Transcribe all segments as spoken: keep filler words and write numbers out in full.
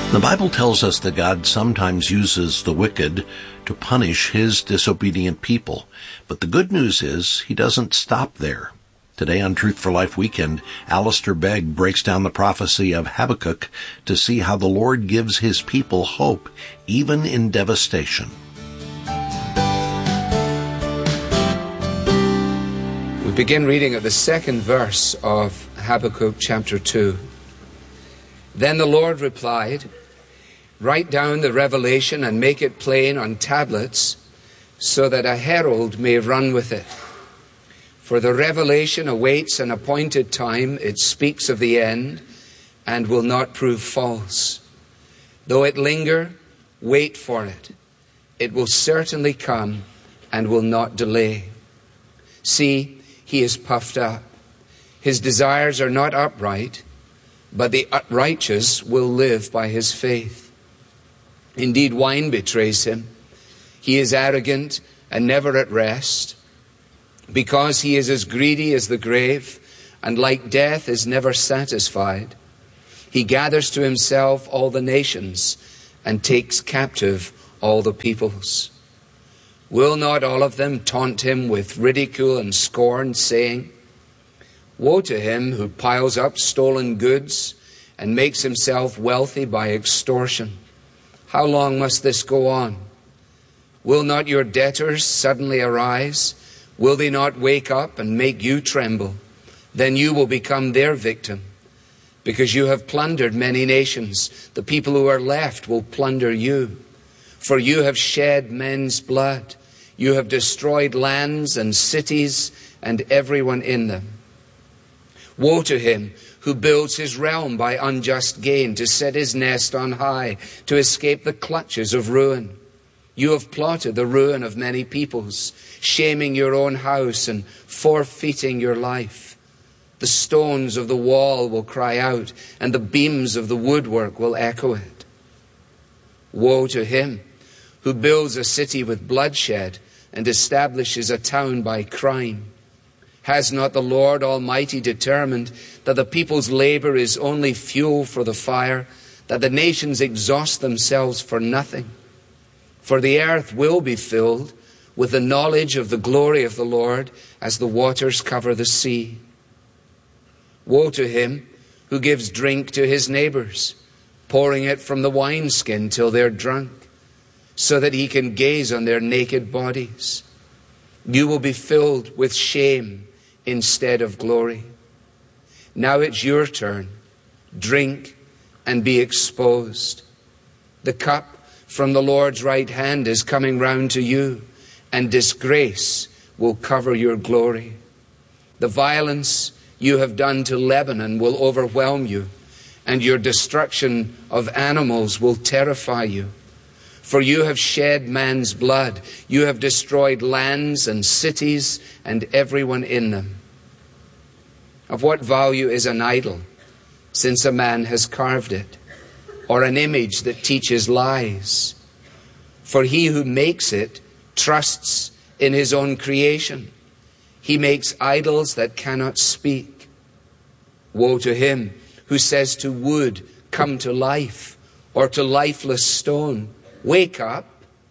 The Bible tells us that God sometimes uses the wicked to punish his disobedient people. But the good news is he doesn't stop there. Today on Truth for Life Weekend, Alistair Begg breaks down the prophecy of Habakkuk to see how the Lord gives his people hope, even in devastation. We begin reading at the second verse of Habakkuk chapter two. Then the Lord replied, "Write down the revelation and make it plain on tablets, so that a herald may run with it. For the revelation awaits an appointed time. It speaks of the end and will not prove false. Though it linger, wait for it. It will certainly come and will not delay. See, he is puffed up. His desires are not upright, but the righteous will live by his faith. Indeed, wine betrays him. He is arrogant and never at rest. Because he is as greedy as the grave, and like death is never satisfied. He gathers to himself all the nations and takes captive all the peoples. Will not all of them taunt him with ridicule and scorn, saying, 'Woe to him who piles up stolen goods and makes himself wealthy by extortion. How long must this go on? Will not your debtors suddenly arise? Will they not wake up and make you tremble? Then you will become their victim. Because you have plundered many nations, the people who are left will plunder you. For you have shed men's blood. You have destroyed lands and cities and everyone in them. Woe to him who builds his realm by unjust gain, to set his nest on high, to escape the clutches of ruin. You have plotted the ruin of many peoples, shaming your own house and forfeiting your life. The stones of the wall will cry out, and the beams of the woodwork will echo it. Woe to him who builds a city with bloodshed and establishes a town by crime. Has not the Lord Almighty determined that the people's labor is only fuel for the fire, that the nations exhaust themselves for nothing? For the earth will be filled with the knowledge of the glory of the Lord as the waters cover the sea. Woe to him who gives drink to his neighbors, pouring it from the wineskin till they're drunk, so that he can gaze on their naked bodies. You will be filled with shame instead of glory. Now it's your turn. Drink and be exposed. The cup from the Lord's right hand is coming round to you, and disgrace will cover your glory. The violence you have done to Lebanon will overwhelm you, and your destruction of animals will terrify you. For you have shed man's blood. You have destroyed lands and cities and everyone in them. Of what value is an idol, since a man has carved it, or an image that teaches lies? For he who makes it trusts in his own creation. He makes idols that cannot speak. Woe to him who says to wood, "Come to life," or to lifeless stone, "Wake up."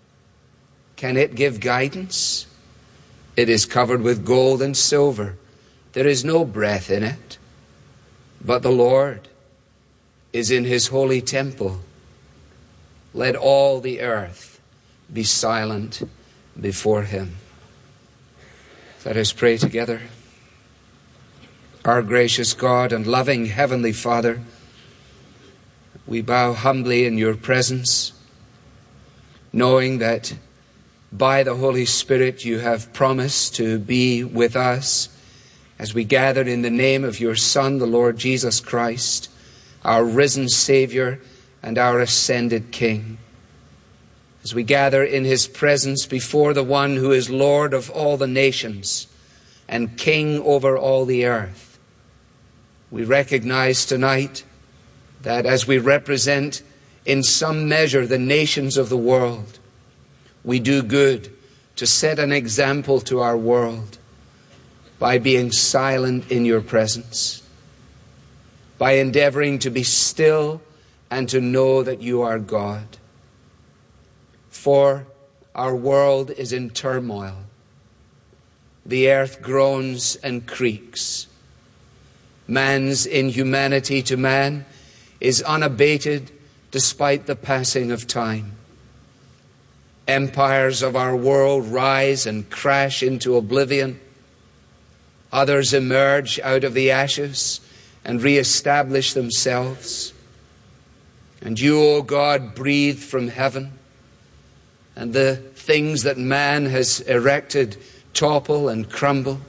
Can it give guidance? It is covered with gold and silver. There is no breath in it. But the Lord is in his holy temple. Let all the earth be silent before him. Let us pray together. Our gracious God and loving Heavenly Father, we bow humbly in your presence, knowing that by the Holy Spirit you have promised to be with us as we gather in the name of your Son, the Lord Jesus Christ, our risen Savior and our ascended King. As we gather in his presence before the one who is Lord of all the nations and King over all the earth, we recognize tonight that as we represent in some measure the nations of the world, we do good to set an example to our world by being silent in your presence, by endeavoring to be still and to know that you are God. For our world is in turmoil. The earth groans and creaks. Man's inhumanity to man is unabated despite the passing of time. Empires of our world rise and crash into oblivion. Others emerge out of the ashes and re-establish themselves. And you, O God, breathe from heaven, and the things that man has erected topple and crumble.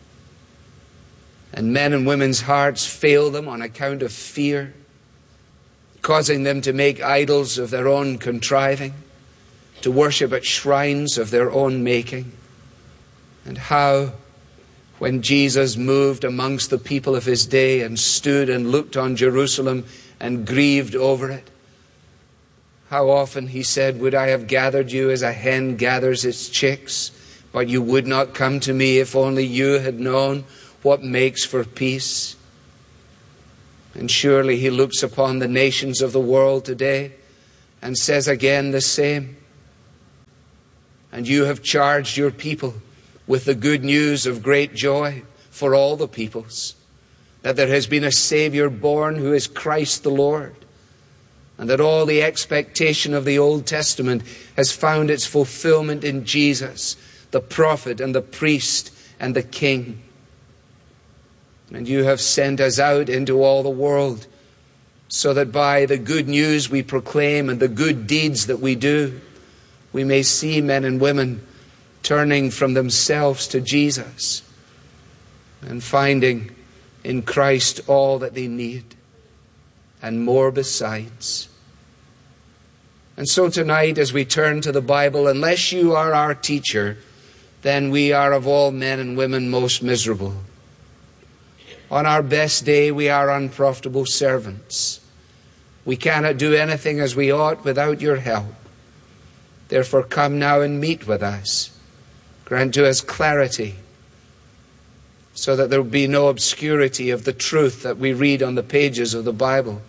And men and women's hearts fail them on account of fear, causing them to make idols of their own contriving, to worship at shrines of their own making. And how, when Jesus moved amongst the people of his day and stood and looked on Jerusalem and grieved over it, how often he said, would I have gathered you as a hen gathers its chicks, but you would not come to me. If only you had known what makes for peace. And surely he looks upon the nations of the world today and says again the same. And you have charged your people with the good news of great joy for all the peoples, that there has been a Savior born who is Christ the Lord, and that all the expectation of the Old Testament has found its fulfillment in Jesus, the prophet and the priest and the king. And you have sent us out into all the world so that by the good news we proclaim and the good deeds that we do, we may see men and women turning from themselves to Jesus and finding in Christ all that they need and more besides. And so tonight, as we turn to the Bible, unless you are our teacher, then we are of all men and women most miserable. On our best day, we are unprofitable servants. We cannot do anything as we ought without your help. Therefore, come now and meet with us. Grant to us clarity, so that there will be no obscurity of the truth that we read on the pages of the Bible.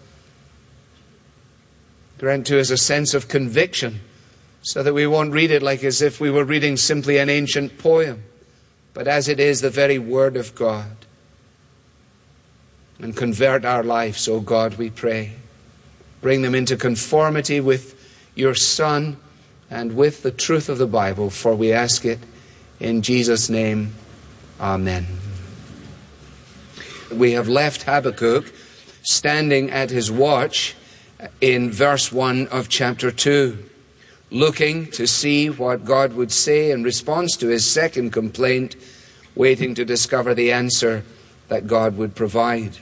Grant to us a sense of conviction, so that we won't read it like as if we were reading simply an ancient poem, but as it is the very Word of God. And convert our lives, O God, we pray. Bring them into conformity with your Son and with the truth of the Bible, for we ask it in Jesus' name. Amen. We have left Habakkuk standing at his watch in verse one of chapter two, looking to see what God would say in response to his second complaint, waiting to discover the answer that God would provide.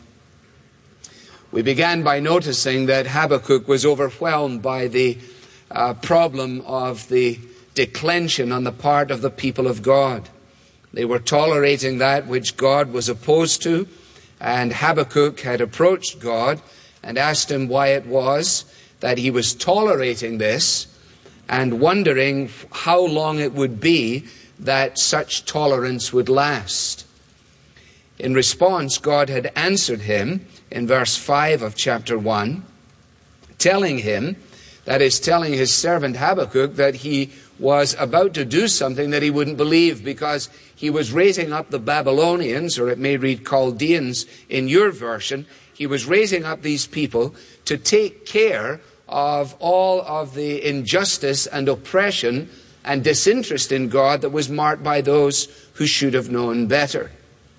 We began by noticing that Habakkuk was overwhelmed by the uh, problem of the declension on the part of the people of God. They were tolerating that which God was opposed to, and Habakkuk had approached God and asked him why it was that he was tolerating this and wondering how long it would be that such tolerance would last. In response, God had answered him in verse five of chapter one, telling him, that is, telling his servant Habakkuk, that he was about to do something that he wouldn't believe, because he was raising up the Babylonians, or it may read Chaldeans in your version. He was raising up these people to take care of all of the injustice and oppression and disinterest in God that was marked by those who should have known better.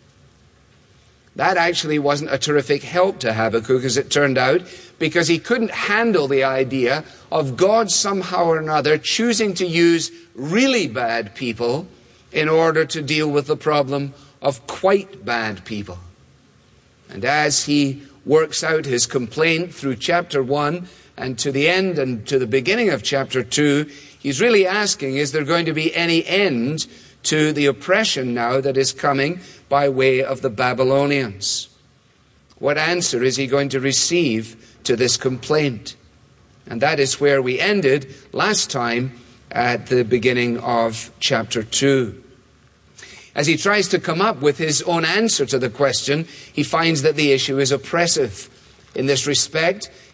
That actually wasn't a terrific help to Habakkuk, as it turned out, because he couldn't handle the idea of God somehow or another choosing to use really bad people in order to deal with the problem of quite bad people. And as he works out his complaint through chapter one and to the end and to the beginning of chapter two, he's really asking, is there going to be any end to the oppression now that is coming by way of the Babylonians? What answer is he going to receive to this complaint? And that is where we ended last time at the beginning of chapter two. As he tries to come up with his own answer to the question, he finds that the issue is oppressive. In this respect,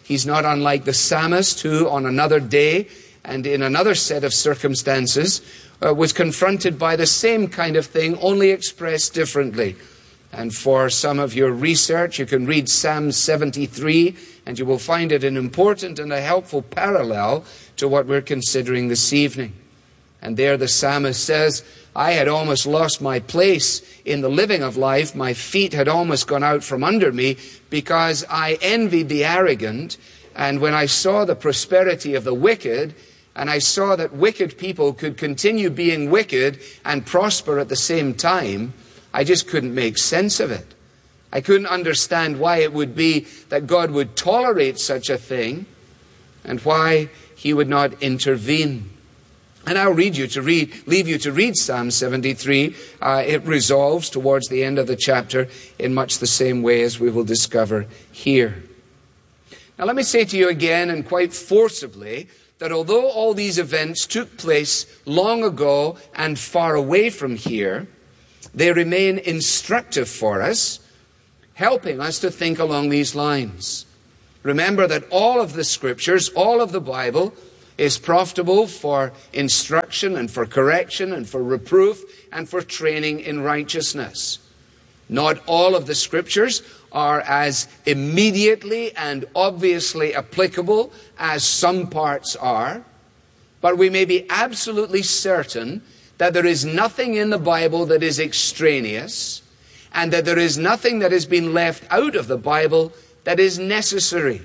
He's not unlike the psalmist who on another day and in another set of circumstances uh, was confronted by the same kind of thing, only expressed differently. And for some of your research, you can read Psalm seventy-three, and you will find it an important and a helpful parallel to what we're considering this evening. And there the psalmist says, I had almost lost my place in the living of life. My feet had almost gone out from under me because I envied the arrogant. And when I saw the prosperity of the wicked, and I saw that wicked people could continue being wicked and prosper at the same time, I just couldn't make sense of it. I couldn't understand why it would be that God would tolerate such a thing and why he would not intervene. And I'll read you to read, leave you to read Psalm seventy-three. Uh, it resolves towards the end of the chapter in much the same way as we will discover here. Now let me say to you again, and quite forcibly, that although all these events took place long ago and far away from here, they remain instructive for us, helping us to think along these lines. Remember that all of the Scriptures, all of the Bible, is profitable for instruction and for correction and for reproof and for training in righteousness. Not all of the Scriptures are as immediately and obviously applicable as some parts are, but we may be absolutely certain that there is nothing in the Bible that is extraneous, and that there is nothing that has been left out of the Bible that is necessary.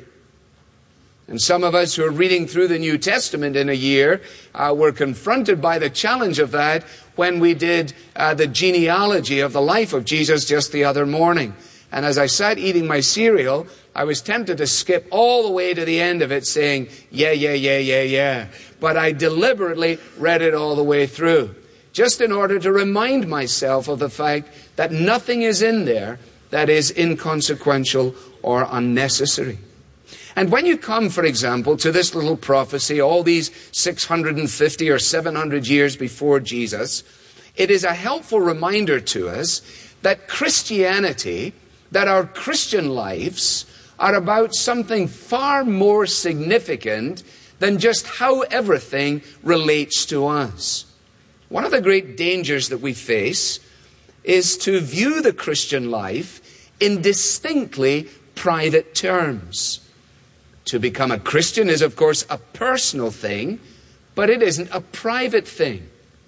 And some of us who are reading through the New Testament in a year uh, were confronted by the challenge of that when we did uh, the genealogy of the life of Jesus just the other morning. And as I sat eating my cereal, I was tempted to skip all the way to the end of it saying, yeah, yeah, yeah, yeah, yeah. But I deliberately read it all the way through, just in order to remind myself of the fact that nothing is in there that is inconsequential or unnecessary. And when you come, for example, to this little prophecy, all these six hundred fifty or seven hundred years before Jesus, it is a helpful reminder to us that Christianity, that our Christian lives are about something far more significant than just how everything relates to us. One of the great dangers that we face is to view the Christian life in distinctly private terms. To become a Christian is, of course, a personal thing, but it isn't a private thing.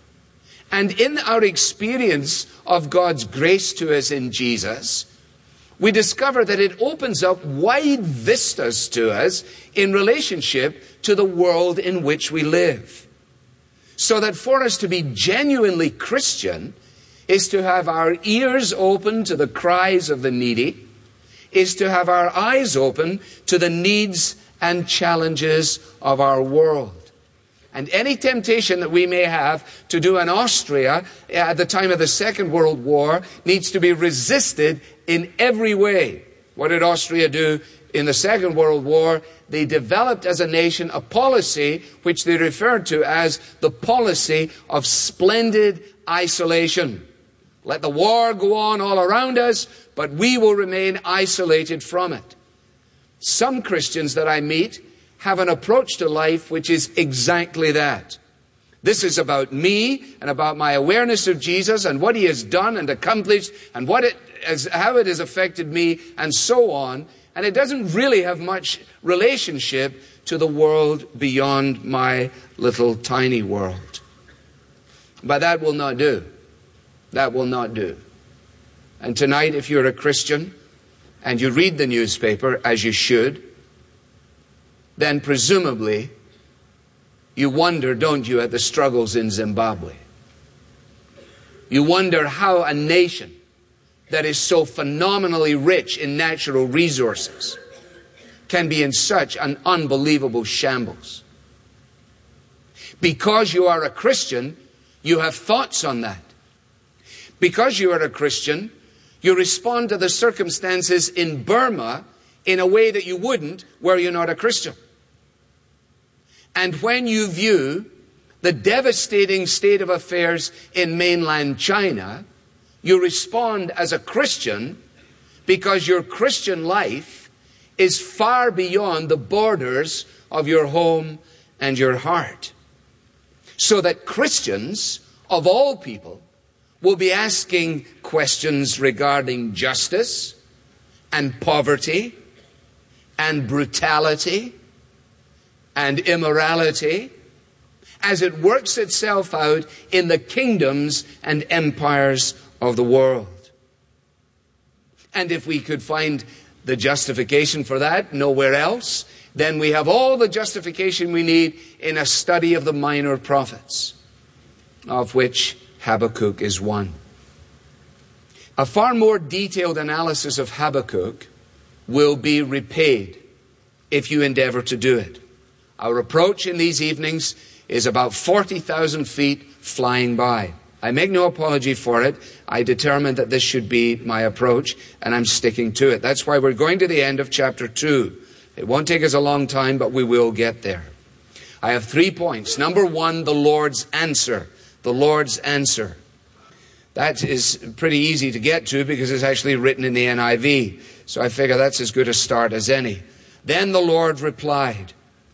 And in our experience of God's grace to us in Jesus, we discover that it opens up wide vistas to us in relationship to the world in which we live. So that for us to be genuinely Christian is to have our ears open to the cries of the needy, is to have our eyes open to the needs and challenges of our world. And any temptation that we may have to do in Austria at the time of the Second World War needs to be resisted in every way. What did Austria do in the Second World War? They developed as a nation a policy which they referred to as the policy of splendid isolation. Let the war go on all around us, but we will remain isolated from it. Some Christians that I meet have an approach to life which is exactly that. This is about me and about my awareness of Jesus and what he has done and accomplished and what it has, how it has affected me and so on. And it doesn't really have much relationship to the world beyond my little tiny world. But that will not do. That will not do. And tonight, if you're a Christian and you read the newspaper, as you should, then presumably you wonder, don't you, at the struggles in Zimbabwe. You wonder how a nation that is so phenomenally rich in natural resources can be in such an unbelievable shambles. Because you are a Christian, you have thoughts on that. Because you are a Christian, you respond to the circumstances in Burma in a way that you wouldn't were you not a Christian. And when you view the devastating state of affairs in mainland China, you respond as a Christian because your Christian life is far beyond the borders of your home and your heart. So that Christians of all people will be asking questions regarding justice and poverty and brutality and immorality as it works itself out in the kingdoms and empires of the world. And if we could find the justification for that nowhere else, then we have all the justification we need in a study of the minor prophets, of which Habakkuk is one. A far more detailed analysis of Habakkuk will be repaid if you endeavor to do it. Our approach in these evenings is about forty thousand feet flying by. I make no apology for it. I determined that this should be my approach, and I'm sticking to it. That's why we're going to the end of chapter two. It won't take us a long time, but we will get there. I have three points. Number one, the Lord's answer. The Lord's answer. That is pretty easy to get to because it's actually written in the N I V. So I figure that's as good a start as any. Then the Lord replied,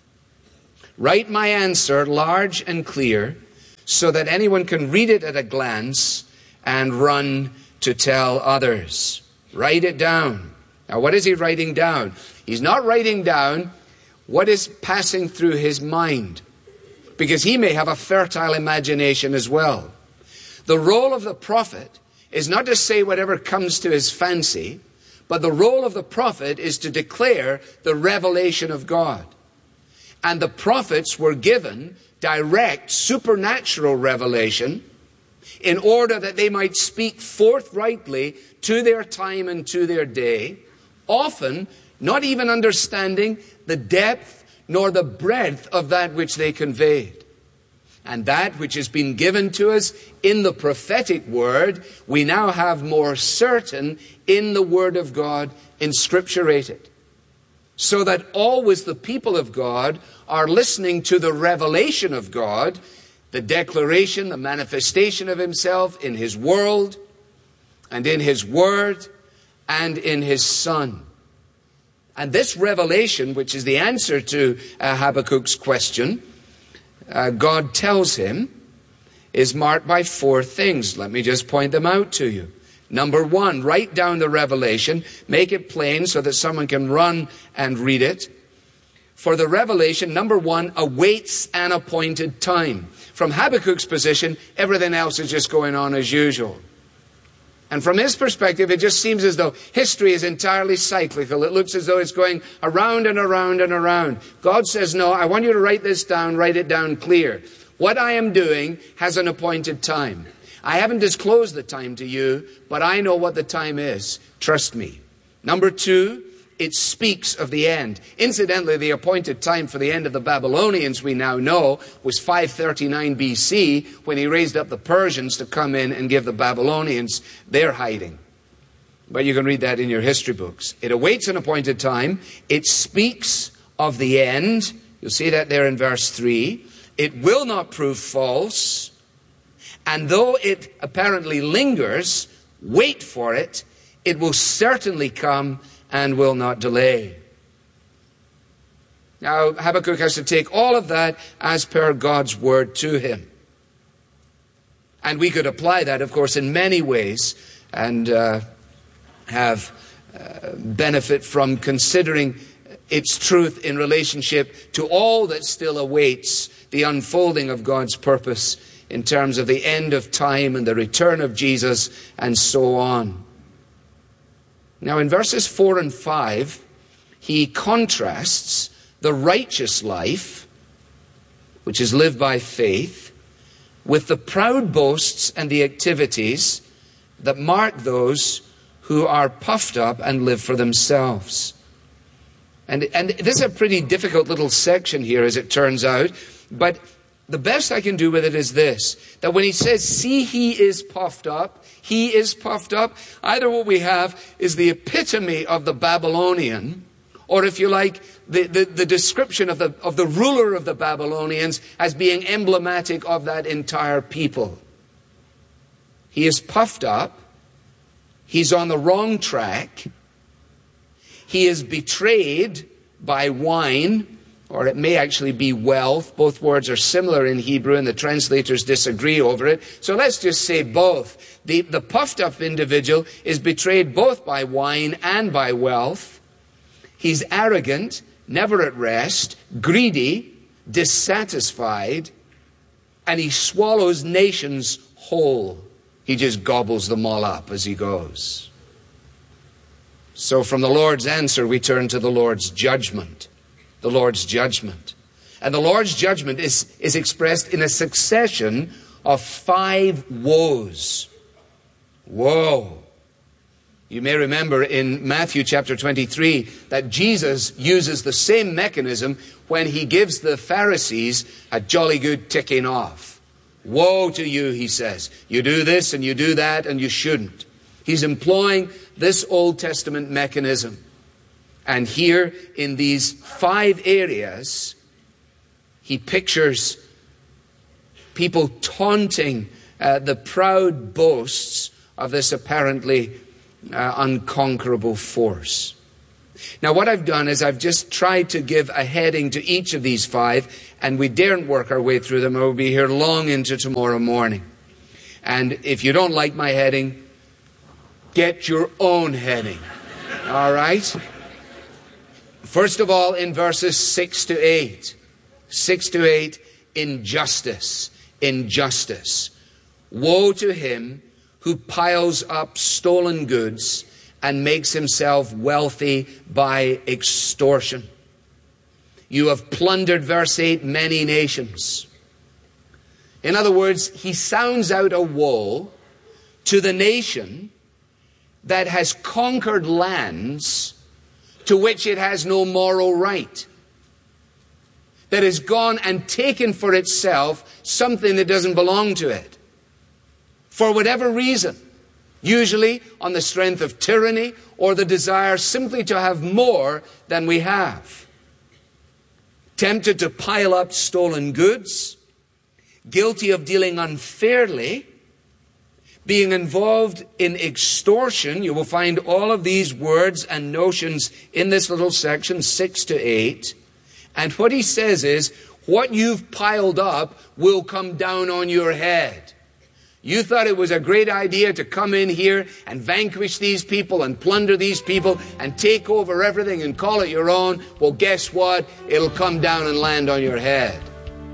"Write my answer large and clear so that anyone can read it at a glance and run to tell others." Write it down. Now, what is he writing down? He's not writing down what is passing through his mind, because he may have a fertile imagination as well. The role of the prophet is not to say whatever comes to his fancy, but the role of the prophet is to declare the revelation of God. And the prophets were given direct supernatural revelation in order that they might speak forthrightly to their time and to their day, often not even understanding the depth nor the breadth of that which they conveyed. And that which has been given to us in the prophetic word, we now have more certain in the word of God inscripturated. So that always the people of God are listening to the revelation of God, the declaration, the manifestation of himself in his world and in his word and in his Son. And this revelation, which is the answer to uh, Habakkuk's question, uh, God tells him, is marked by four things. Let me just point them out to you. Number one, write down the revelation, make it plain so that someone can run and read it. For the revelation, number one, awaits an appointed time. From Habakkuk's position, everything else is just going on as usual. And from his perspective, it just seems as though history is entirely cyclical. It looks as though it's going around and around and around. God says, no, I want you to write this down, write it down clear. What I am doing has an appointed time. I haven't disclosed the time to you, but I know what the time is. Trust me. Number two, it speaks of the end. Incidentally, the appointed time for the end of the Babylonians, we now know, was five thirty-nine B C, when he raised up the Persians to come in and give the Babylonians their hiding. But you can read that in your history books. It awaits an appointed time. It speaks of the end. You'll see that there in verse three. It will not prove false. And though it apparently lingers, wait for it. It will certainly come and will not delay. Now, Habakkuk has to take all of that as per God's word to him. And we could apply that, of course, in many ways and uh, have uh, benefit from considering its truth in relationship to all that still awaits the unfolding of God's purpose in terms of the end of time and the return of Jesus and so on. Now, in verses four and five, he contrasts the righteous life, which is lived by faith, with the proud boasts and the activities that mark those who are puffed up and live for themselves. And, and this is a pretty difficult little section here, as it turns out, but the best I can do with it is this, that when he says, see, he is puffed up, he is puffed up, either what we have is the epitome of the Babylonian, or if you like, the, the, the description of the, of the ruler of the Babylonians as being emblematic of that entire people. He is puffed up, he's on the wrong track, He is betrayed by wine, or it may actually be wealth. Both words are similar in Hebrew, and the translators disagree over it. So let's just say both. The, the puffed-up individual is betrayed both by wine and by wealth. He's arrogant, never at rest, greedy, dissatisfied, and he swallows nations whole. He just gobbles them all up as he goes. So from the Lord's answer, we turn to the Lord's judgment. The Lord's judgment. And the Lord's judgment is, is expressed in a succession of five woes. Woe. You may remember in Matthew chapter twenty-three that Jesus uses the same mechanism when he gives the Pharisees a jolly good ticking off. Woe to you, he says. You do this and you do that and you shouldn't. He's employing this Old Testament mechanism. And here in these five areas, he pictures people taunting uh, the proud boasts of this apparently uh, unconquerable force. Now what I've done is I've just tried to give a heading to each of these five, and we daren't work our way through them. I will be here long into tomorrow morning. And if you don't like my heading, get your own heading. All right? First of all, in verses six to eight. Six to eight, injustice. Injustice. Woe to him who piles up stolen goods and makes himself wealthy by extortion. You have plundered, verse eight, many nations. In other words, he sounds out a woe to the nation that has conquered lands to which it has no moral right, that has gone and taken for itself something that doesn't belong to it, for whatever reason, usually on the strength of tyranny or the desire simply to have more than we have. Tempted to pile up stolen goods, guilty of dealing unfairly, being involved in extortion. You will find all of these words and notions in this little section, six to eight. And what he says is, what you've piled up will come down on your head. You thought it was a great idea to come in here and vanquish these people and plunder these people and take over everything and call it your own. Well, guess what? It'll come down and land on your head.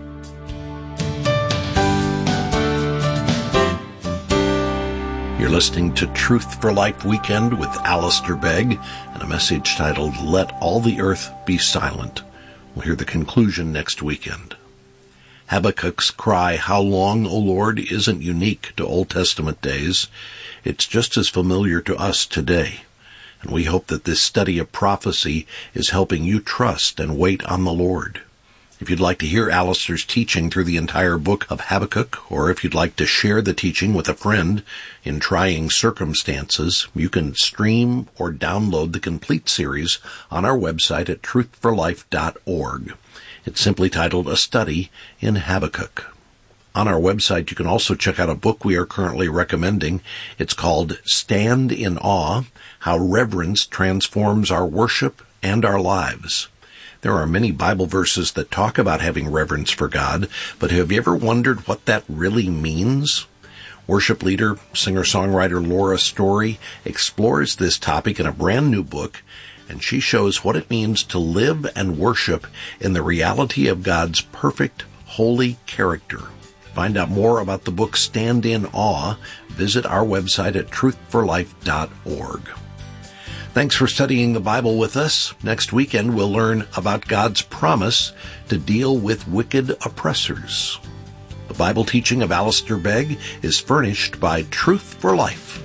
You're listening to Truth for Life Weekend with Alistair Begg and a message titled, Let All the Earth Be Silent. We'll hear the conclusion next weekend. Habakkuk's cry, "How long, O Lord?" isn't unique to Old Testament days. It's just as familiar to us today. And we hope that this study of prophecy is helping you trust and wait on the Lord. If you'd like to hear Alistair's teaching through the entire book of Habakkuk, or if you'd like to share the teaching with a friend in trying circumstances, you can stream or download the complete series on our website at truth for life dot org. It's simply titled A Study in Habakkuk. On our website, you can also check out a book we are currently recommending. It's called Stand in Awe, How Reverence Transforms Our Worship and Our Lives. There are many Bible verses that talk about having reverence for God, but have you ever wondered what that really means? Worship leader, singer-songwriter Laura Story explores this topic in a brand new book, and she shows what it means to live and worship in the reality of God's perfect, holy character. Find out more about the book Stand in Awe. Visit our website at truth for life dot org. Thanks for studying the Bible with us. Next weekend, we'll learn about God's promise to deal with wicked oppressors. The Bible teaching of Alistair Begg is furnished by Truth for Life.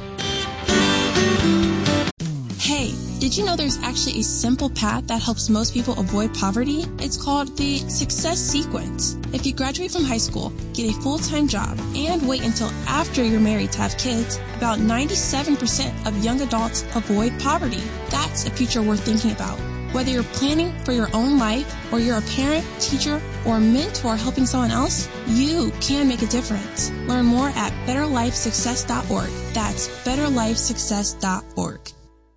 Hey, did you know there's actually a simple path that helps most people avoid poverty? It's called the Success Sequence. If you graduate from high school, get a full-time job, and wait until after you're married to have kids, about ninety-seven percent of young adults avoid poverty. That's a future worth thinking about. Whether you're planning for your own life, or you're a parent, teacher, or mentor helping someone else, you can make a difference. Learn more at better life success dot org. That's better life success dot org.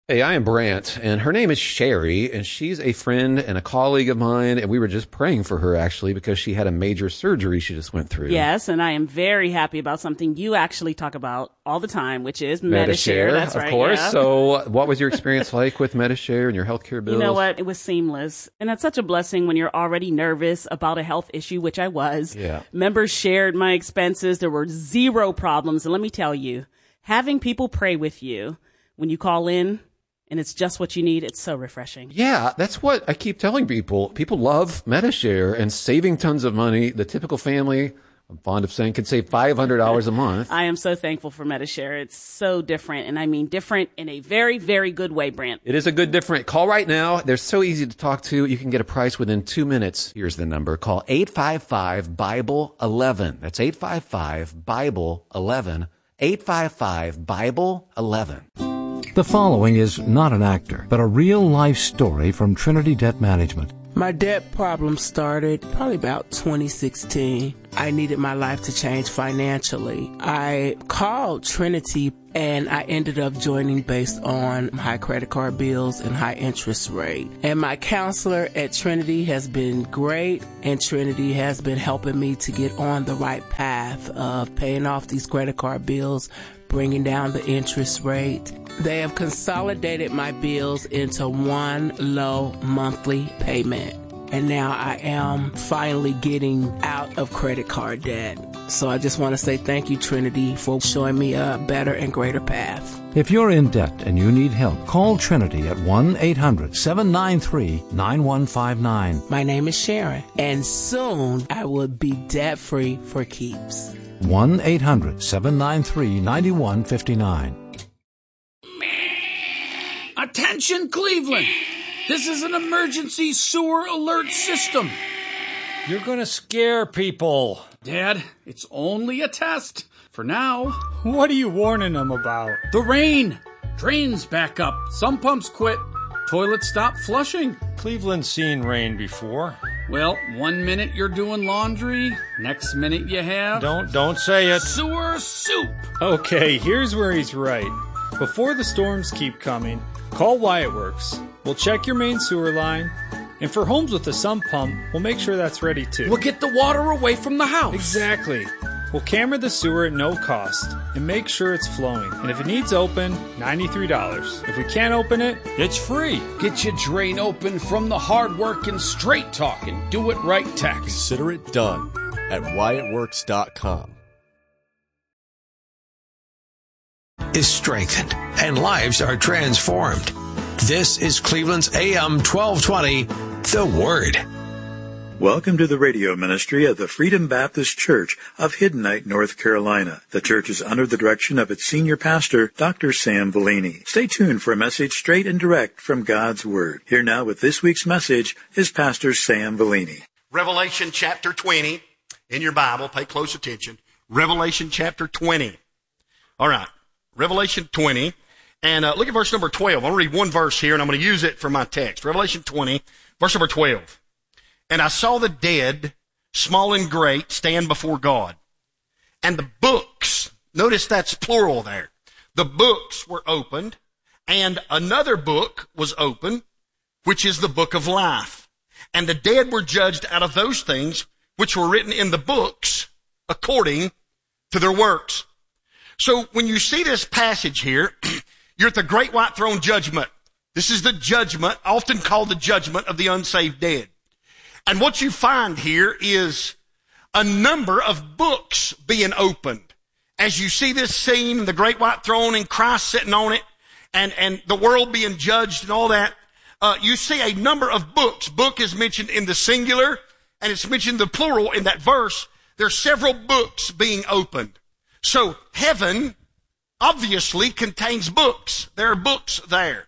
Hey, I am Brant, and her name is Sherry, and she's a friend and a colleague of mine, and we were just praying for her, actually, because she had a major surgery she just went through. Yes, and I am very happy about something you actually talk about all the time, which is Medi-Share. Medi-Share, That's of right, course. yeah. So what was your experience like with Medi-Share and your healthcare bills? You know what? It was seamless. And that's such a blessing when you're already nervous about a health issue, which I was. Yeah. Members shared my expenses. There were zero problems. And let me tell you, having people pray with you when you call in, and it's just what you need, it's so refreshing. Yeah, that's what I keep telling people. People love Medi-Share and saving tons of money. The typical family, I'm fond of saying, can save five hundred dollars a month. I am so thankful for Medi-Share. It's so different, and I mean different in a very, very good way, Brant. It is a good different. Call right now. They're so easy to talk to. You can get a price within two minutes. Here's the number. Call eight five five, Bible eleven. That's eight five five, Bible eleven. eight five five, Bible eleven. The following is not an actor, but a real-life story from Trinity Debt Management. My debt problem started probably about twenty sixteen. I needed my life to change financially. I called Trinity and I ended up joining based on high credit card bills and high interest rate. And my counselor at Trinity has been great, and Trinity has been helping me to get on the right path of paying off these credit card bills, bringing down the interest rate. They have consolidated my bills into one low monthly payment. And now I am finally getting out of credit card debt. So I just want to say thank you, Trinity, for showing me a better and greater path. If you're in debt and you need help, call Trinity at one eight hundred, seven nine three, nine one five nine. My name is Sharon, and soon I will be debt-free for keeps. one eight hundred, seven nine three, nine one five nine. Attention, Cleveland! This is an emergency sewer alert system. You're gonna scare people. Dad, it's only a test. For now. What are you warning them about? The rain. Drains back up. Some pumps quit. Toilets stop flushing. Cleveland's seen rain before. Well, one minute you're doing laundry, next minute you have... Don't, don't say it. Sewer soup. Okay, here's where he's right. Before the storms keep coming, call Wyatt Works. We'll check your main sewer line, and for homes with a sump pump, we'll make sure that's ready too. We'll get the water away from the house. Exactly. We'll camera the sewer at no cost and make sure it's flowing. And if it needs open, ninety-three dollars. If we can't open it, it's free. Get your drain open from the hard-working, straight-talking, do-it-right techs. Consider it done at Wyatt Works dot com. Is strengthened and lives are transformed. This is Cleveland's A M twelve twenty, The Word. Welcome to the radio ministry of the Freedom Baptist Church of Hiddenite, North Carolina. The church is under the direction of its senior pastor, Doctor Sam Vellini. Stay tuned for a message straight and direct from God's Word. Here now with this week's message is Pastor Sam Vellini. Revelation chapter twenty. In your Bible, pay close attention. Revelation chapter twenty. All right. Revelation twenty. And uh, look at verse number twelve. I'm going to read one verse here, and I'm going to use it for my text. Revelation twenty, verse number twelve. And I saw the dead, small and great, stand before God. And the books, notice that's plural there. The books were opened, and another book was opened, which is the book of life. And the dead were judged out of those things which were written in the books according to their works. So when you see this passage here, you're at the great white throne judgment. This is the judgment, often called the judgment of the unsaved dead. And what you find here is a number of books being opened. As you see this scene, the great white throne and Christ sitting on it, and, and the world being judged and all that, uh, you see a number of books. Book is mentioned in the singular, and it's mentioned in the plural in that verse. There are several books being opened. So heaven obviously contains books. There are books there.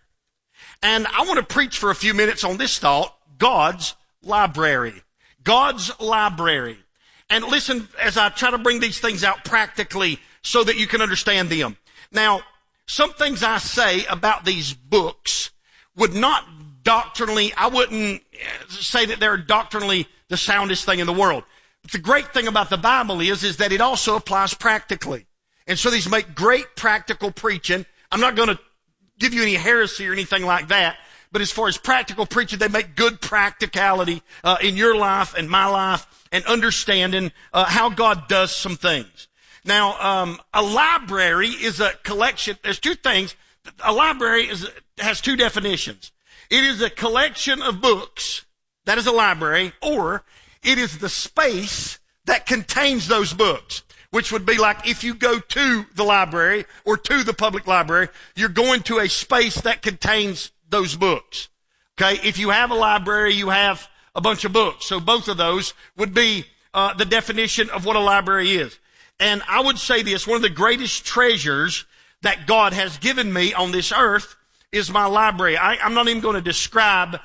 And I want to preach for a few minutes on this thought, God's library. God's library. And listen as I try to bring these things out practically so that you can understand them. Now, some things I say about these books would not doctrinally, I wouldn't say that they're doctrinally the soundest thing in the world. But the great thing about the Bible is, is that it also applies practically. And so these make great practical preaching. I'm not going to give you any heresy or anything like that. But as far as practical preaching, they make good practicality uh, in your life and my life and understanding uh, how God does some things. Now, um, a library is a collection. There's two things. A library is has two definitions. It is a collection of books. That is a library. Or it is the space that contains those books, which would be like if you go to the library or to the public library, you're going to a space that contains those books. Okay? If you have a library, you have a bunch of books. So both of those would be uh, the definition of what a library is. And I would say this, one of the greatest treasures that God has given me on this earth is my library. I, I'm not even going to describe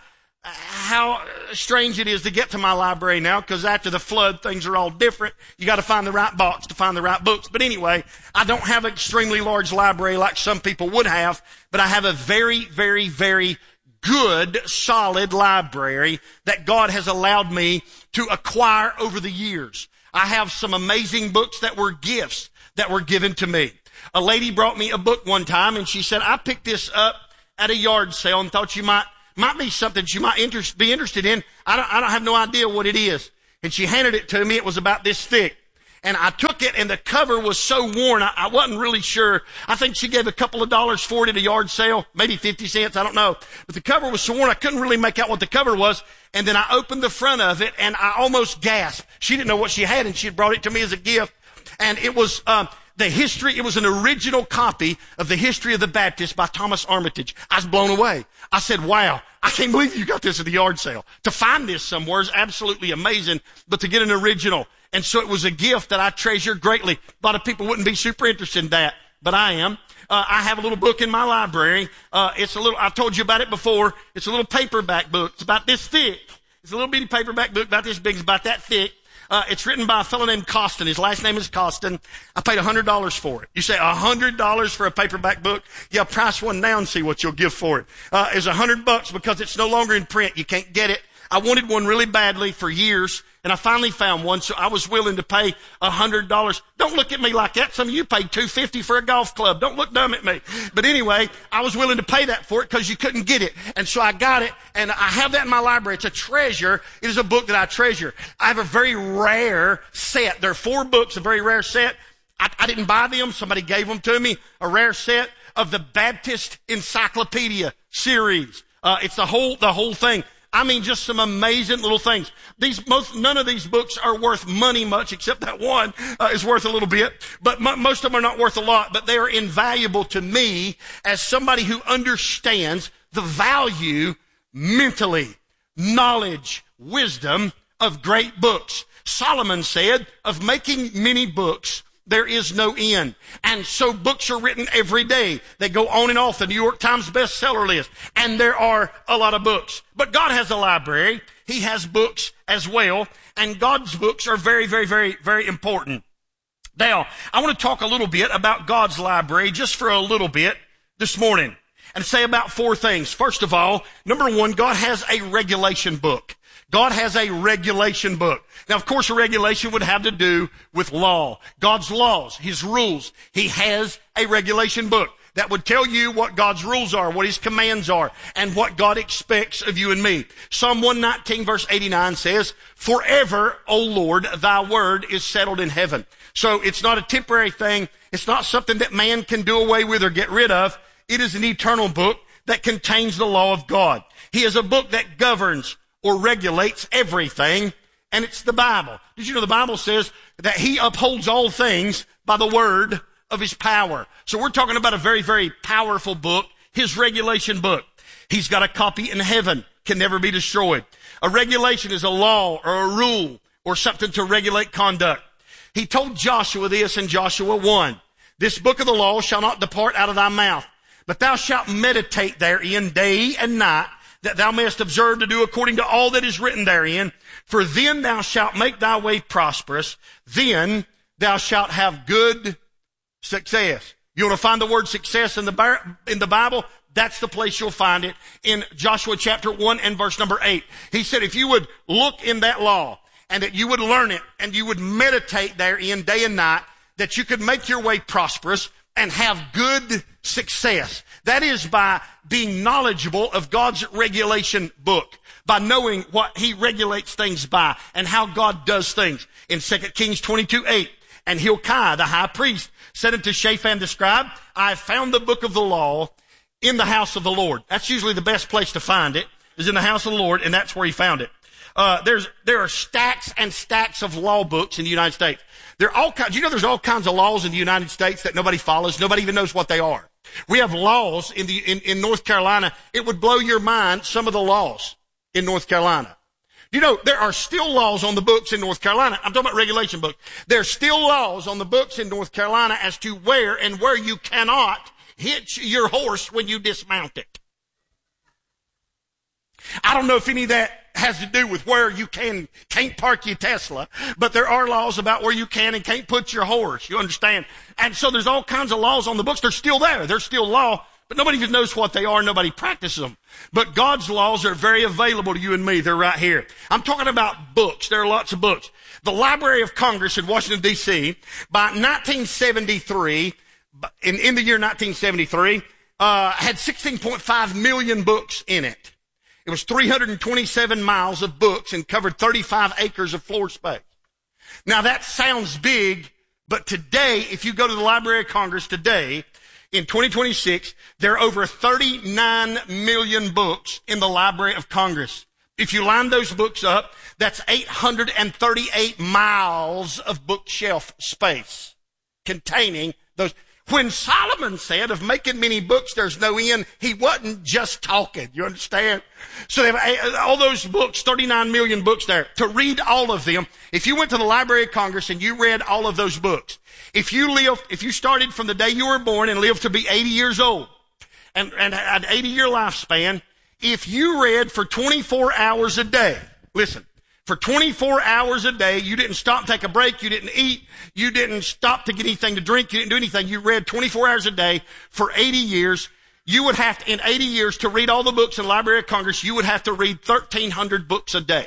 how strange it is to get to my library now, because after the flood, things are all different. You got to find the right box to find the right books. But anyway, I don't have an extremely large library like some people would have, but I have a very, very, very good, solid library that God has allowed me to acquire over the years. I have some amazing books that were gifts that were given to me. A lady brought me a book one time, and she said, I picked this up at a yard sale and thought you might might be something you might interest, be interested in. I don't, I don't have no idea what it is. And she handed it to me. It was about this thick. And I took it, and the cover was so worn, I, I wasn't really sure. I think she gave a couple of dollars for it at a yard sale, maybe fifty cents, I don't know. But the cover was so worn, I couldn't really make out what the cover was. And then I opened the front of it, and I almost gasped. She didn't know what she had, and she had brought it to me as a gift. And it was um, the history, it was an original copy of The History of the Baptist by Thomas Armitage. I was blown away. I said, wow, I can't believe you got this at the yard sale. To find this somewhere is absolutely amazing, but to get an original. And so it was a gift that I treasure greatly. A lot of people wouldn't be super interested in that, but I am. Uh, I have a little book in my library. Uh, it's a little, I've told you about it before. It's a little paperback book. It's about this thick. It's a little bitty paperback book about this big. It's about that thick. Uh, it's written by a fellow named Costin. His last name is Costin. I paid one hundred dollars for it. You say one hundred dollars for a paperback book? Yeah, price one now and see what you'll give for it. Uh, it's one hundred bucks because it's no longer in print. You can't get it. I wanted one really badly for years, and I finally found one, so I was willing to pay one hundred dollars. Don't look at me like that. Some of you paid two hundred fifty dollars for a golf club. Don't look dumb at me. But anyway, I was willing to pay that for it because you couldn't get it. And so I got it, and I have that in my library. It's a treasure. It is a book that I treasure. I have a very rare set. There are four books, a very rare set. I, I didn't buy them. Somebody gave them to me. A rare set of the Baptist Encyclopedia series. Uh, it's the whole, the whole thing. I mean, just some amazing little things. These most, none of these books are worth money much, except that one uh, is worth a little bit. But m- most of them are not worth a lot, but they are invaluable to me as somebody who understands the value mentally, knowledge, wisdom of great books. Solomon said, of making many books, there is no end. And so books are written every day. They go on and off the New York Times bestseller list. And there are a lot of books. But God has a library. He has books as well. And God's books are very, very, very, very important. Now, I want to talk a little bit about God's library just for a little bit this morning. And say about four things. First of all, number one, God has a regulation book. God has a regulation book. Now, of course, a regulation would have to do with law. God's laws, His rules. He has a regulation book that would tell you what God's rules are, what His commands are, and what God expects of you and me. Psalm one nineteen verse eighty-nine says, forever, O Lord, thy word is settled in heaven. So it's not a temporary thing. It's not something that man can do away with or get rid of. It is an eternal book that contains the law of God. He is a book that governs or regulates everything, and it's the Bible. Did you know the Bible says that He upholds all things by the word of His power? So we're talking about a very, very powerful book, His regulation book. He's got a copy in heaven, can never be destroyed. A regulation is a law or a rule or something to regulate conduct. He told Joshua this in Joshua one, this book of the law shall not depart out of thy mouth, but thou shalt meditate therein day and night, that thou mayest observe to do according to all that is written therein. For then thou shalt make thy way prosperous. Then thou shalt have good success. You want to find the word success in the, in the Bible? That's the place you'll find it in Joshua chapter one and verse number eight. He said if you would look in that law and that you would learn it and you would meditate therein day and night, that you could make your way prosperous and have good success. That is by being knowledgeable of God's regulation book, by knowing what he regulates things by and how God does things. In Second Kings twenty-two eight, and Hilkiah, the high priest, said unto Shaphan the scribe, I have found the book of the law in the house of the Lord. That's usually the best place to find it, is in the house of the Lord, and that's where he found it. Uh, there's, there are stacks and stacks of law books in the United States. There are all kinds, you know there's all kinds of laws in the United States that nobody follows. Nobody even knows what they are. We have laws in the, in, in North Carolina. It would blow your mind, some of the laws in North Carolina. You know, there are still laws on the books in North Carolina. I'm talking about regulation books. There's still laws on the books in North Carolina as to where and where you cannot hitch your horse when you dismount it. I don't know if any of that has to do with where you can, can't park your Tesla, but there are laws about where you can and can't put your horse. You understand? And so there's all kinds of laws on the books. They're still there. They're still law, but nobody even knows what they are. Nobody practices them. But God's laws are very available to you and me. They're right here. I'm talking about books. There are lots of books. The Library of Congress in Washington, D C, by nineteen seventy-three, in, in the year nineteen seventy-three, uh, had sixteen point five million books in it. It was three hundred twenty-seven miles of books and covered thirty-five acres of floor space. Now that sounds big, but today, if you go to the Library of Congress today, in twenty twenty-six, there are over thirty-nine million books in the Library of Congress. If you line those books up, that's eight hundred thirty-eight miles of bookshelf space containing those. When Solomon said of making many books there's no end, he wasn't just talking. You understand? So they have all those books, thirty-nine million books there. To read all of them, if you went to the Library of Congress and you read all of those books, if you lived, if you started from the day you were born and lived to be eighty years old and, and had an eighty year lifespan, if you read for twenty-four hours a day, listen, for twenty-four hours a day, you didn't stop, take a break, you didn't eat, you didn't stop to get anything to drink, you didn't do anything, you read twenty-four hours a day for eighty years, you would have to, in eighty years, to read all the books in the Library of Congress, you would have to read thirteen hundred books a day.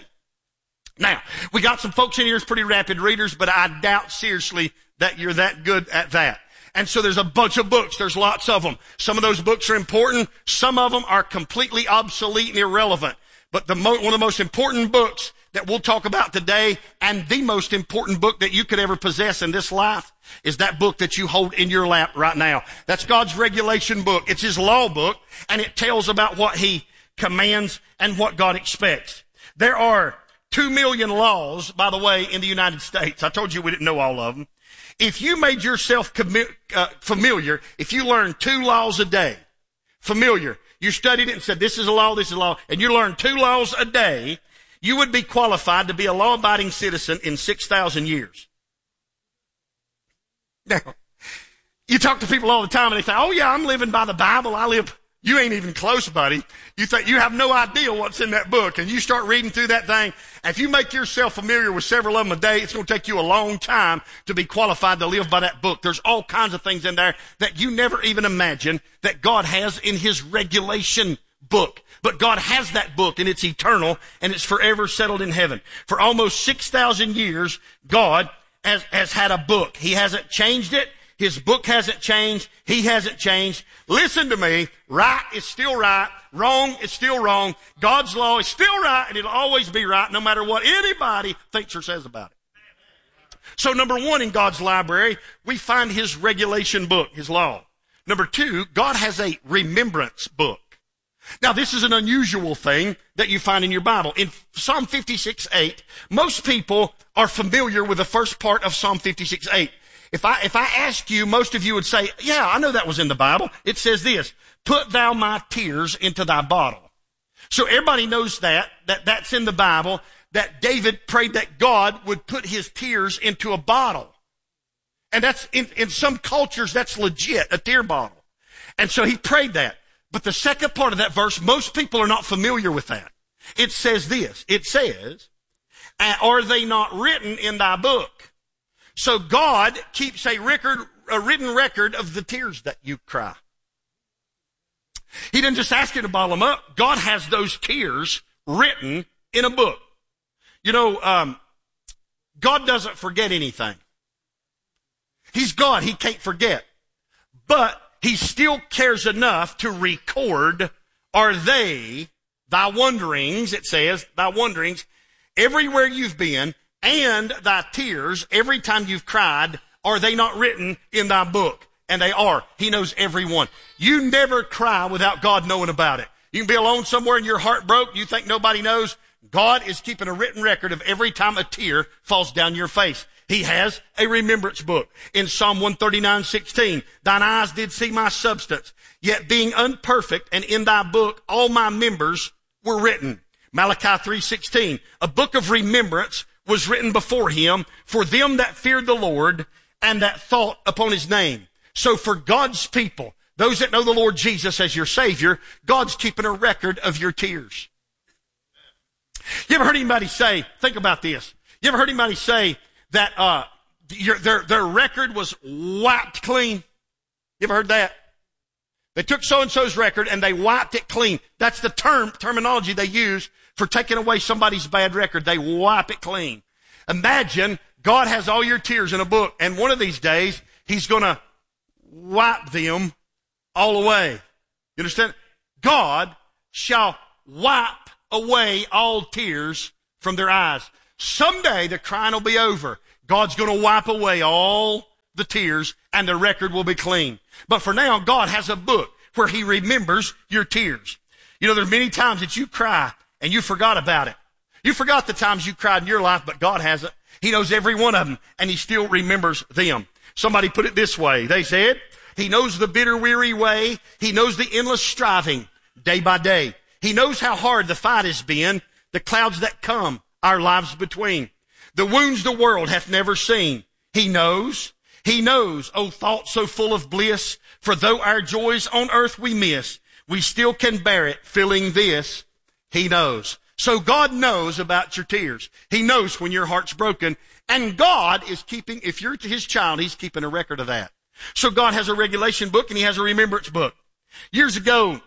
Now, we got some folks in here who's pretty rapid readers, but I doubt seriously that you're that good at that. And so there's a bunch of books. There's lots of them. Some of those books are important. Some of them are completely obsolete and irrelevant. But the mo- one of the most important books that we'll talk about today, and the most important book that you could ever possess in this life, is that book that you hold in your lap right now. That's God's regulation book. It's his law book, and it tells about what he commands and what God expects. There are two million laws, by the way, in the United States. I told you we didn't know all of them. If you made yourself commi- uh, familiar, if you learned two laws a day, familiar, you studied it and said, this is a law, this is a law, and you learned two laws a day, you would be qualified to be a law-abiding citizen in six thousand years. Now, you talk to people all the time and they say, oh yeah, I'm living by the Bible. I live, you ain't even close, buddy. You think you have no idea what's in that book, and you start reading through that thing. And if you make yourself familiar with several of them a day, it's going to take you a long time to be qualified to live by that book. There's all kinds of things in there that you never even imagine that God has in his regulation book. But God has that book, and it's eternal, and it's forever settled in heaven. For almost six thousand years, God has, has had a book. He hasn't changed it. His book hasn't changed. He hasn't changed. Listen to me. Right is still right. Wrong is still wrong. God's law is still right, and it'll always be right, no matter what anybody thinks or says about it. So number one, in God's library, we find his regulation book, his law. Number two, God has a remembrance book. Now, this is an unusual thing that you find in your Bible. In Psalm fifty-six eight, most people are familiar with the first part of Psalm fifty-six eight. If I, if I ask you, most of you would say, yeah, I know that was in the Bible. It says this, put thou my tears into thy bottle. So everybody knows that, that that's in the Bible, that David prayed that God would put his tears into a bottle. And that's, in, in some cultures, that's legit, a tear bottle. And so he prayed that. But the second part of that verse, most people are not familiar with that. It says this, it says, are they not written in thy book? So God keeps a record, a written record of the tears that you cry. He didn't just ask you to bottle them up. God has those tears written in a book. You know, um, God doesn't forget anything. He's God. He can't forget. But he still cares enough to record, are they thy wanderings, it says, thy wanderings, everywhere you've been, and thy tears, every time you've cried, are they not written in thy book? And they are. He knows every one. You never cry without God knowing about it. You can be alone somewhere and your heart broke. You think nobody knows. God is keeping a written record of every time a tear falls down your face. He has a remembrance book. In Psalm one thirty-nine sixteen, thine eyes did see my substance, yet being unperfect, and in thy book all my members were written. Malachi three sixteen, a book of remembrance was written before him for them that feared the Lord and that thought upon his name. So for God's people, those that know the Lord Jesus as your Savior, God's keeping a record of your tears. You ever heard anybody say, think about this, you ever heard anybody say that uh, your, their, their record was wiped clean? You ever heard that? They took so-and-so's record and they wiped it clean. That's the term, terminology they use for taking away somebody's bad record. They wipe it clean. Imagine God has all your tears in a book, and one of these days, he's going to wipe them all away. You understand? God shall wipe away all tears from their eyes. Someday the crying will be over. God's going to wipe away all the tears and the record will be clean. But for now, God has a book where he remembers your tears. You know, there's many times that you cry and you forgot about it. You forgot the times you cried in your life, but God hasn't. He knows every one of them and he still remembers them. Somebody put it this way. They said, he knows the bitter, weary way. He knows the endless striving day by day. He knows how hard the fight has been, the clouds that come, our lives between. The wounds the world hath never seen. He knows, he knows, oh thought so full of bliss, for though our joys on earth we miss, we still can bear it, feeling this, he knows. So God knows about your tears. He knows when your heart's broken, and God is keeping, if you're his child, he's keeping a record of that. So God has a regulation book and he has a remembrance book. Years ago,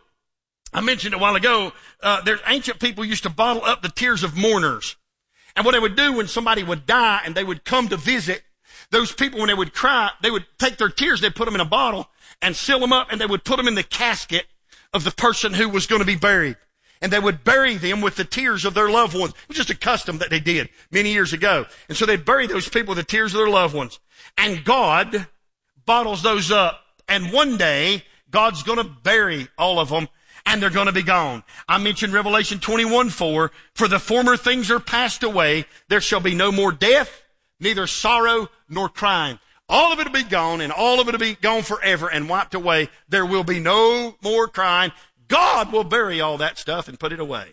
I mentioned a while ago, uh, there's ancient people used to bottle up the tears of mourners. And what they would do when somebody would die and they would come to visit, those people, when they would cry, they would take their tears, they'd put them in a bottle and seal them up, and they would put them in the casket of the person who was going to be buried. And they would bury them with the tears of their loved ones. It was just a custom that they did many years ago. And so they'd bury those people with the tears of their loved ones. And God bottles those up. And one day, God's going to bury all of them, and they're going to be gone. I mentioned Revelation twenty-one four, for the former things are passed away. There shall be no more death, neither sorrow nor crying. All of it will be gone, and all of it will be gone forever and wiped away. There will be no more crying. God will bury all that stuff and put it away.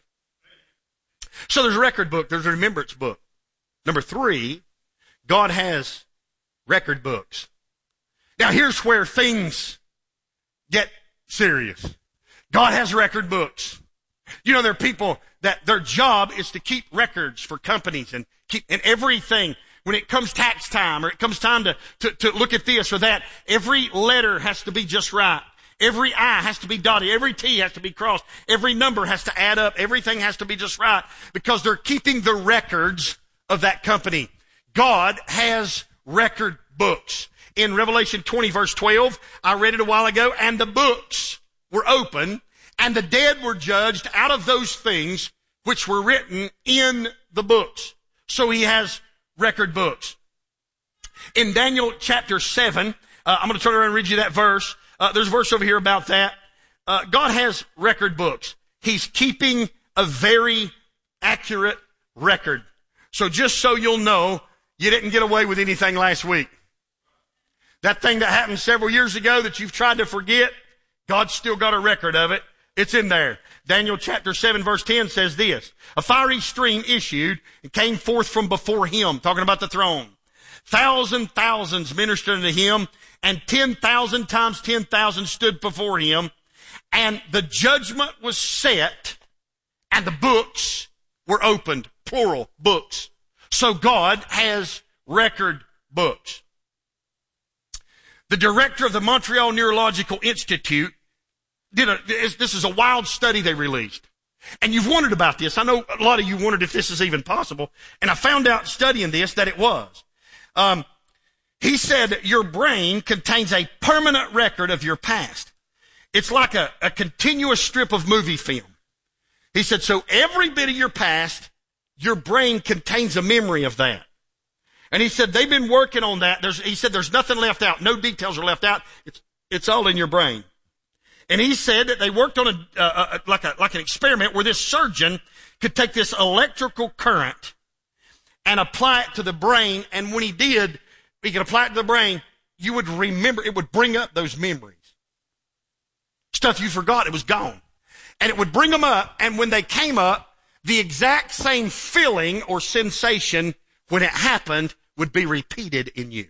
So there's a record book. There's a remembrance book. Number three, God has record books. Now here's where things get serious. God has record books. You know, there are people that their job is to keep records for companies and keep, and everything. When it comes tax time or it comes time to, to, to look at this or that, every letter has to be just right. Every I has to be dotted. Every T has to be crossed. Every number has to add up. Everything has to be just right because they're keeping the records of that company. God has record books. In Revelation twenty verse twelve, I read it a while ago, and the books were open, and the dead were judged out of those things which were written in the books. So he has record books. In Daniel chapter seven, uh, I'm going to turn around and read you that verse. Uh, there's a verse over here about that. Uh, God has record books. He's keeping a very accurate record. So just so you'll know, you didn't get away with anything last week. That thing that happened several years ago that you've tried to forget, God's still got a record of it. It's in there. Daniel chapter seven verse ten says this, a fiery stream issued and came forth from before him, talking about the throne. Thousand thousands ministered unto him, and ten thousand times ten thousand stood before him, and the judgment was set, and the books were opened, plural books. So God has record books. The director of the Montreal Neurological Institute did a, this is a wild study they released. And you've wondered about this. I know a lot of you wondered if this is even possible. And I found out studying this that it was. Um, He said your brain contains a permanent record of your past. It's like a, a continuous strip of movie film. He said, so every bit of your past, your brain contains a memory of that. And he said, they've been working on that. There's, he said, there's nothing left out. No details are left out. It's, it's all in your brain. And he said that they worked on a, uh, a, like a, like an experiment where this surgeon could take this electrical current and apply it to the brain. And when he did, he could apply it to the brain, you would remember, it would bring up those memories. Stuff you forgot, it was gone. And it would bring them up, and when they came up, the exact same feeling or sensation when it happened would be repeated in you.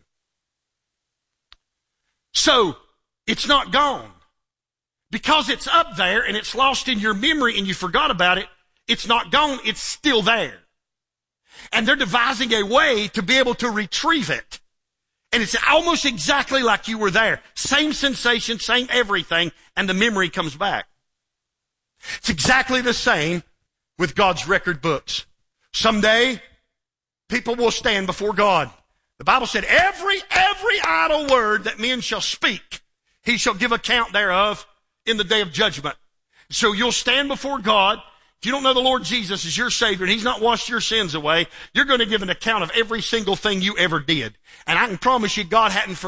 So, it's not gone. Because it's up there and it's lost in your memory and you forgot about it, it's not gone, it's still there. And they're devising a way to be able to retrieve it. And it's almost exactly like you were there. Same sensation, same everything, and the memory comes back. It's exactly the same with God's record books. Someday, people will stand before God. The Bible said, every, every idle word that men shall speak, he shall give account thereof in the day of judgment. So you'll stand before God. If you don't know the Lord Jesus as your Savior and He's not washed your sins away, you're going to give an account of every single thing you ever did. And I can promise you God hadn't forgotten